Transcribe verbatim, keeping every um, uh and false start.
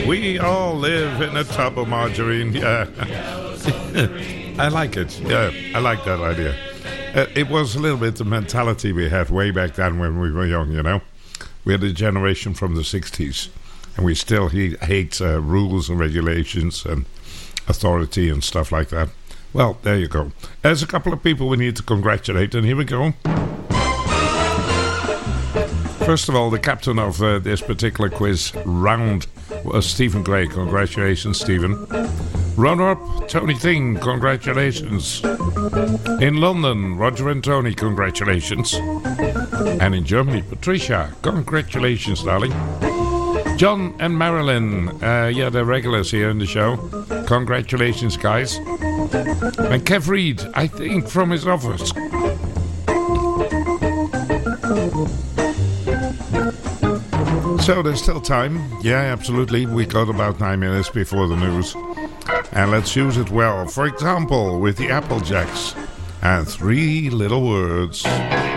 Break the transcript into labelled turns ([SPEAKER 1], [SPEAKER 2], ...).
[SPEAKER 1] We all live in a tub of margarine. Yeah. I like it. Yeah, I like that idea. Uh, it was a little bit the mentality we had way back then when we were young, you know. We had a generation from the sixties, and we still he- hate uh, rules and regulations and authority and stuff like that. Well, there you go. There's a couple of people we need to congratulate, and here we go. First of all, the captain of uh, this particular quiz round was Stephen Gray. Congratulations, Stephen. Runner-up, Tony Thing. Congratulations. In London, Roger and Tony. Congratulations. And in Germany, Patricia. Congratulations, darling. John and Marilyn. Uh, yeah, they're regulars here in the show. Congratulations, guys. And Kev Reed, I think, from his office. So there's still time. Yeah, absolutely. We got about nine minutes before the news. And let's use it well. For example, with the Applejacks and Three Little Words.